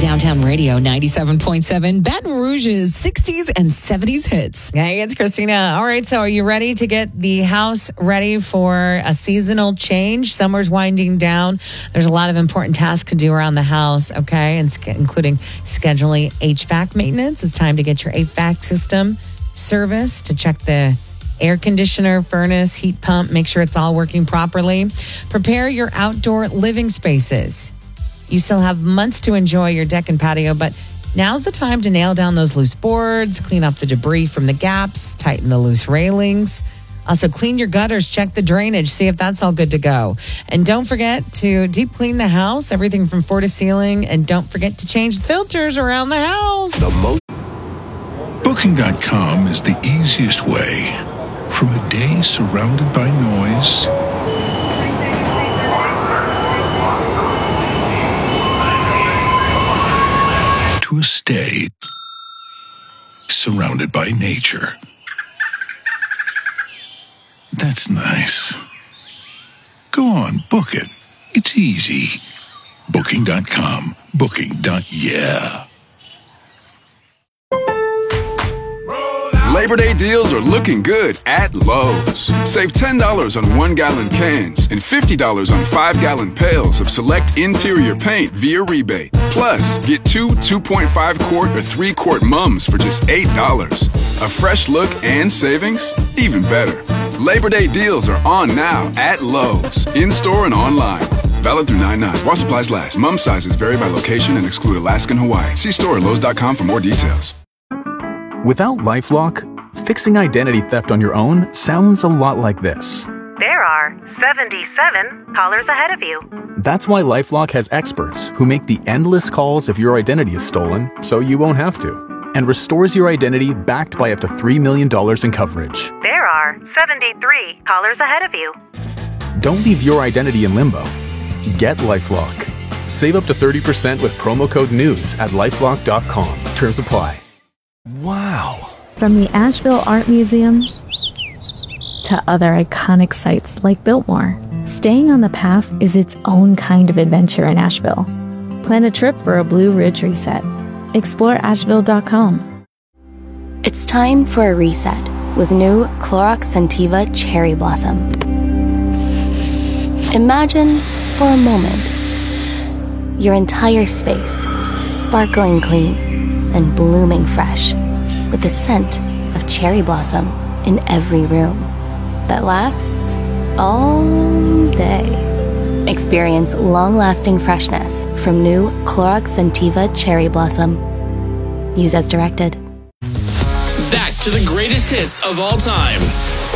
Downtown Radio 97.7, Baton Rouge's 60s and 70s hits. Hey, it's Christina. All right, so are you ready to get the house ready for a seasonal change? Summer's winding down. There's a lot of important tasks to do around the house, okay, including scheduling HVAC maintenance. It's time to get your HVAC system serviced, to check the air conditioner, furnace, heat pump, make sure it's all working properly. Prepare your outdoor living spaces. You still have months to enjoy your deck and patio, but now's the time to nail down those loose boards, clean up the debris from the gaps, tighten the loose railings. Also, clean your gutters, check the drainage, see if that's all good to go. And don't forget to deep clean the house, everything from floor to ceiling. And don't forget to change the filters around the house. Booking.com is the easiest way. From a day surrounded by noise to a stay surrounded by nature. That's nice. Go on, book it. It's easy. Booking.com. Booking.yeah. Labor Day deals are looking good at Lowe's. Save $10 on 1-gallon cans and $50 on 5-gallon pails of select interior paint via rebate. Plus, get 2 2.5-quart or 3-quart mums for just $8. A fresh look and savings? Even better. Labor Day deals are on now at Lowe's, in-store and online. Valid through 9/9. While supplies last. Mum sizes vary by location and exclude Alaska and Hawaii. See store at Lowe's.com for more details. Without LifeLock, fixing identity theft on your own sounds a lot like this. There are 77 callers ahead of you. That's why LifeLock has experts who make the endless calls if your identity is stolen, so you won't have to, and restores your identity backed by up to $3 million in coverage. There are 73 callers ahead of you. Don't leave your identity in limbo. Get LifeLock. Save up to 30% with promo code NEWS at LifeLock.com. Terms apply. Wow. From the Asheville Art Museum to other iconic sites like Biltmore, staying on the path is its own kind of adventure in Asheville. Plan a trip for a Blue Ridge reset. Explore Asheville.com. It's time for a reset with new Clorox Scentiva Cherry Blossom. Imagine, for a moment, your entire space sparkling clean and blooming fresh, with the scent of cherry blossom in every room that lasts all day. Experience long-lasting freshness from new Clorox Scentiva Cherry Blossom. Use as directed. Back to the greatest hits of all time.